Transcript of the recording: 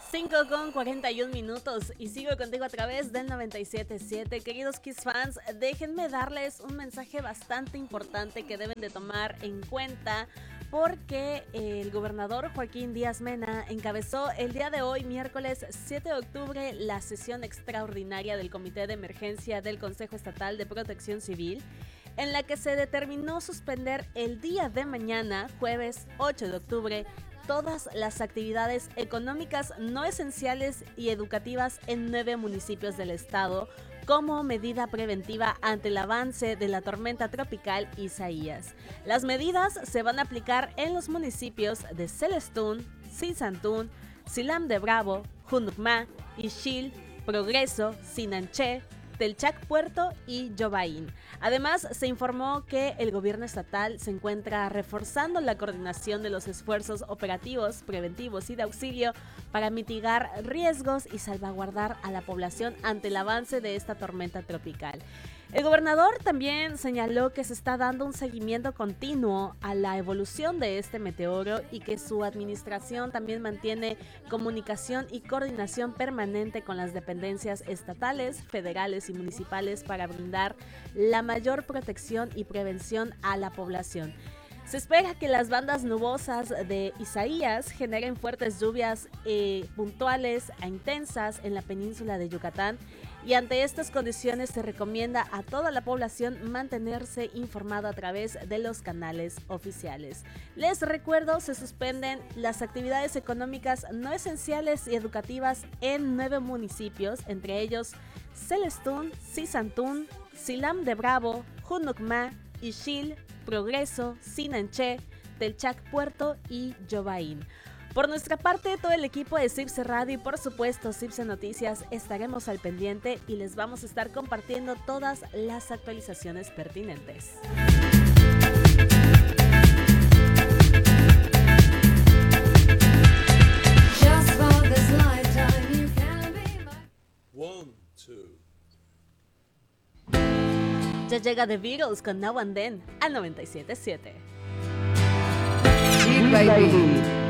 5:41 y sigo contigo a través del 97.7. Queridos Kiss fans, déjenme darles un mensaje bastante importante que deben de tomar en cuenta porque el gobernador Joaquín Díaz Mena encabezó el día de hoy, miércoles 7 de octubre, la sesión extraordinaria del Comité de Emergencia del Consejo Estatal de Protección Civil, en la que se determinó suspender el día de mañana, jueves 8 de octubre, todas las actividades económicas no esenciales y educativas en 9 municipios del estado como medida preventiva ante el avance de la tormenta tropical Isaías. Las medidas se van a aplicar en los municipios de Celestún, Sisantún, Silam de Bravo, Junucmá, Ixil, Progreso, Sinanché, Telchac Puerto y Yobaín. Además, se informó que el gobierno estatal se encuentra reforzando la coordinación de los esfuerzos operativos, preventivos y de auxilio para mitigar riesgos y salvaguardar a la población ante el avance de esta tormenta tropical. El gobernador también señaló que se está dando un seguimiento continuo a la evolución de este meteoro y que su administración también mantiene comunicación y coordinación permanente con las dependencias estatales, federales y municipales para brindar la mayor protección y prevención a la población. Se espera que las bandas nubosas de Isaías generen fuertes lluvias puntuales e intensas en la península de Yucatán y ante estas condiciones se recomienda a toda la población mantenerse informada a través de los canales oficiales. Les recuerdo, se suspenden las actividades económicas no esenciales y educativas en 9 municipios, entre ellos Celestún, Sisantún, Silam de Bravo, Junucmá, Ixil, Progreso, Sinanché, Telchac Puerto y Yobaín. Por nuestra parte, todo el equipo de Cipse Radio y por supuesto Cipse Noticias estaremos al pendiente y les vamos a estar compartiendo todas las actualizaciones pertinentes. Ya llega The Beatles con Now and Then al 97.7. Sí, baby.